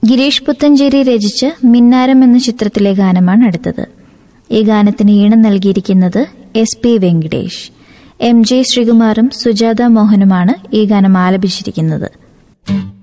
ഗിരീഷ് പുത്തഞ്ചേരി രചിച്ച് മിന്നാരം എന്ന ചിത്രത്തിലെ ഗാനമാണ് അടുത്തത്. ഈ ഗാനത്തിന് ഈണം നൽകിയിരിക്കുന്നത് SP വെങ്കിടേഷ്. MJ ശ്രീകുമാറും സുജാത മോഹനുമാണ് ഈ ഗാനം ആലപിച്ചിരിക്കുന്നത്.